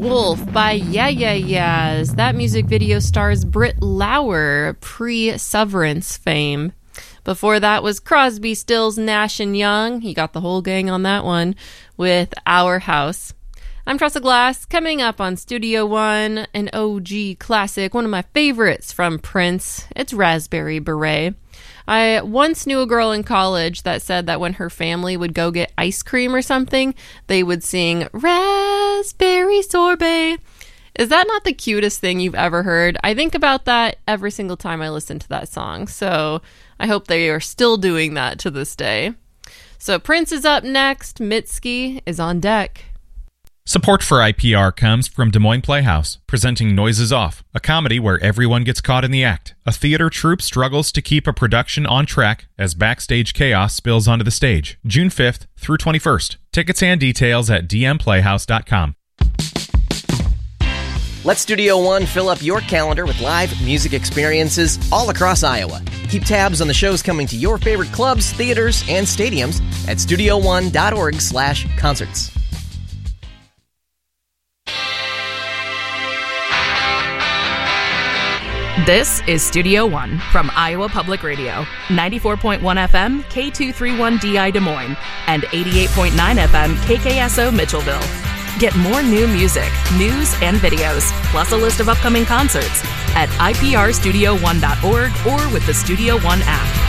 Wolf by Yeah Yeah Yeahs. That music video stars Britt Lauer, pre-Severance fame. Before that was Crosby, Stills, Nash & Young. He got the whole gang on that one with Our House. I'm Tressa Glass. Coming up on Studio One, an OG classic, one of my favorites from Prince. It's Raspberry Beret. I once knew a girl in college that said that when her family would go get ice cream or something, they would sing Raspberry Sorbet. Is that not the cutest thing you've ever heard? I think about that every single time I listen to that song, so I hope they are still doing that to this day. So Prince is up next. Mitski is on deck. Support for IPR comes from Des Moines Playhouse, presenting Noises Off, a comedy where everyone gets caught in the act. A theater troupe struggles to keep a production on track as backstage chaos spills onto the stage. June 5th through 21st. Tickets and details at dmplayhouse.com. Let Studio One fill up your calendar with live music experiences all across Iowa. Keep tabs on the shows coming to your favorite clubs, theaters, and stadiums at studioone.org/concerts. This is Studio One from Iowa Public Radio, 94.1 FM, K231DI Des Moines, and 88.9 FM, KKSO Mitchellville. Get more new music, news, and videos, plus a list of upcoming concerts at iprstudio1.org or with the Studio One app.